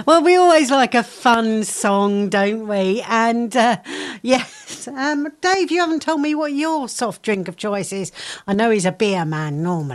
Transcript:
Well, we always like a fun song, don't we? And yes, Dave, you haven't told me what your soft drink of choice is. I know he's a beer man normally.